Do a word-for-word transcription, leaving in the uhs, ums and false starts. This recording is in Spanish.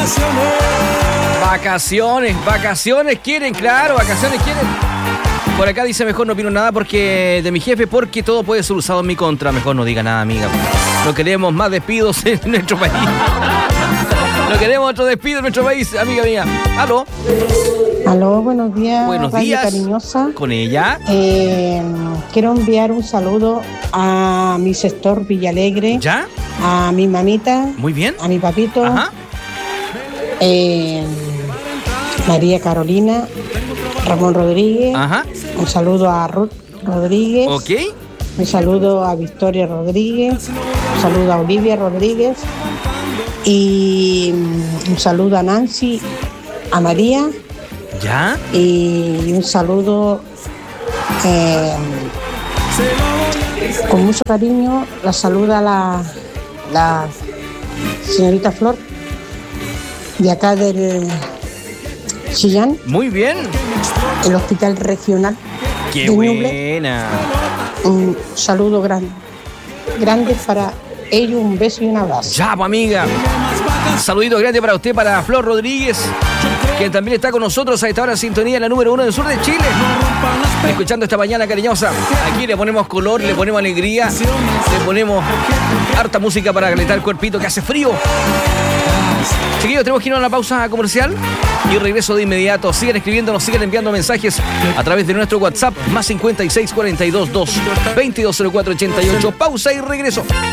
Vacaciones, vacaciones quieren, claro, vacaciones quieren. Por acá dice, mejor no opino nada porque de mi jefe, porque todo puede ser usado en mi contra. Mejor no diga nada, amiga. No queremos más despidos en nuestro país. No queremos otro despido en nuestro país, amiga mía. ¿Aló? Aló, buenos días. Buenos Radio días. Cariñosa. Con ella. Eh, quiero enviar un saludo a mi sector Villalegre. ¿Ya? A mi mamita. Muy bien. A mi papito. Ajá. Eh, María Carolina. Ramón Rodríguez. Ajá. Un saludo a Ruth Rodríguez. Ok. Un saludo a Victoria Rodríguez. Un saludo a Olivia Rodríguez. Y un saludo a Nancy, a María. ¿Ya? Y un saludo eh, con mucho cariño. La saluda la, la señorita Flor de acá del Chillán. Muy bien. El hospital regional. Qué de buena. Un saludo grande, grande para ellos, un beso y un abrazo. Ya, pues, amiga. Un saludito grande para usted, para Flor Rodríguez, que también está con nosotros a esta hora en sintonía, la número uno del sur de Chile. Escuchando esta mañana cariñosa. Aquí le ponemos color, le ponemos alegría, le ponemos harta música para calentar el cuerpito que hace frío. Chiquillos, tenemos que ir a una pausa comercial y regreso de inmediato. Sigan escribiéndonos, sigan enviando mensajes a través de nuestro WhatsApp más cincuenta y seis cuarenta y dos dos veintidós cero cuatro ochenta y ocho. Pausa y regreso.